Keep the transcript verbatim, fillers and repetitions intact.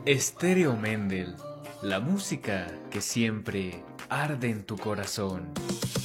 Estéreo Mendel, la música que siempre arde en tu corazón.